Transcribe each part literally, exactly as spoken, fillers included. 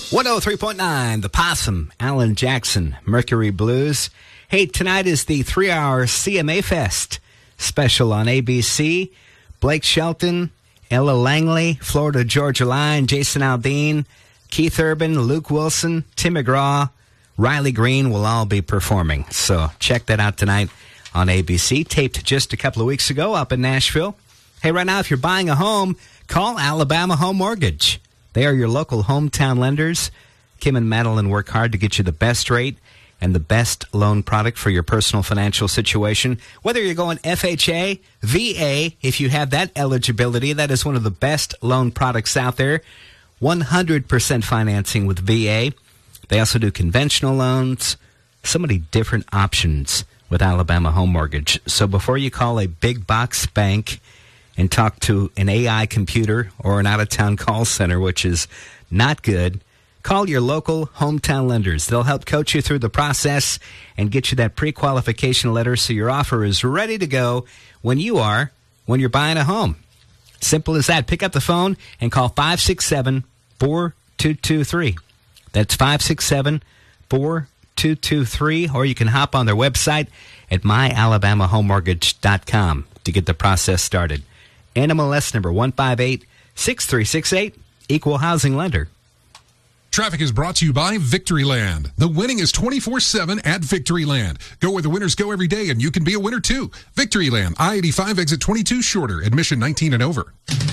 one oh three point nine, The Possum, Alan Jackson, Mercury Blues. Hey, tonight is the three-hour C M A Fest special on A B C. Blake Shelton, Ella Langley, Florida Georgia Line, Jason Aldean, Keith Urban, Luke Wilson, Tim McGraw, Riley Green will all be performing. So check that out tonight on A B C. Taped just a couple of weeks ago up in Nashville. Hey, right now, if you're buying a home, call Alabama Home Mortgage. They are your local hometown lenders. Kim and Madeline work hard to get you the best rate and the best loan product for your personal financial situation. Whether you're going F H A, V A, if you have that eligibility, that is one of the best loan products out there. one hundred percent financing with V A. They also do conventional loans. So many different options with Alabama Home Mortgage. So before you call a big box bank and talk to an A I computer or an out-of-town call center, which is not good, call your local hometown lenders. They'll help coach you through the process and get you that pre-qualification letter so your offer is ready to go when you are, when you're buying a home. Simple as that. Pick up the phone and call five six seven, four two two three. That's five six seven, four two two three. Or you can hop on their website at my alabama home mortgage dot com to get the process started. N M L S number one five eight, six three six eight, Equal Housing Lender. Traffic is brought to you by Victoryland. The winning is twenty-four seven at Victoryland. Go where the winners go every day, and you can be a winner too. Victoryland, I eighty-five, exit twenty-two shorter, admission nineteen and over.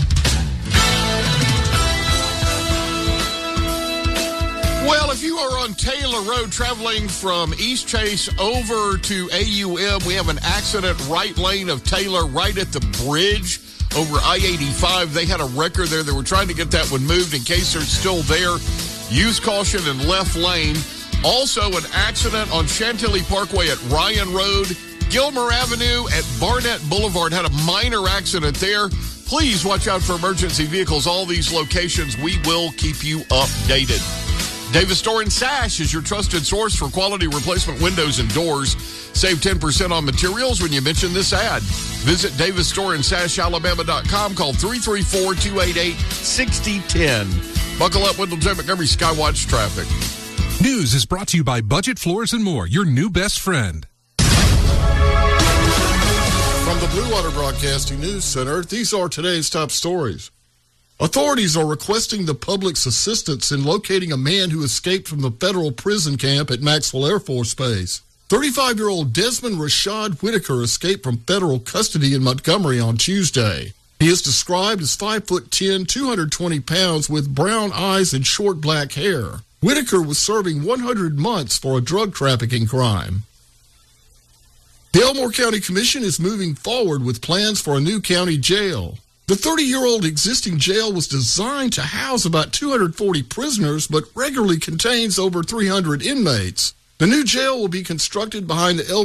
Well, if you are on Taylor Road traveling from East Chase over to A U M, we have an accident right lane of Taylor right at the bridge over I eighty-five. They had a wrecker there. They were trying to get that one moved in case they're still there. Use caution in left lane. Also an accident on Chantilly Parkway at Ryan Road. Gilmer Avenue at Barnett Boulevard had a minor accident there. Please watch out for emergency vehicles. All these locations, we will keep you updated. Davis Door and Sash is your trusted source for quality replacement windows and doors. Save ten percent on materials when you mention this ad. Visit davis store and sash alabama dot com. Call three three four, two eight eight, six zero one zero. Buckle up, Wendell J. Montgomery, Skywatch Traffic. News is brought to you by Budget Floors and More, your new best friend. From the Blue Water Broadcasting News Center, these are today's top stories. Authorities are requesting the public's assistance in locating a man who escaped from the federal prison camp at Maxwell Air Force Base. thirty-five-year-old Desmond Rashad Whitaker escaped from federal custody in Montgomery on Tuesday. He is described as five foot ten, two hundred twenty pounds, with brown eyes and short black hair. Whitaker was serving one hundred months for a drug trafficking crime. The Elmore County Commission is moving forward with plans for a new county jail. The thirty-year-old existing jail was designed to house about two hundred forty prisoners, but regularly contains over three hundred inmates. The new jail will be constructed behind the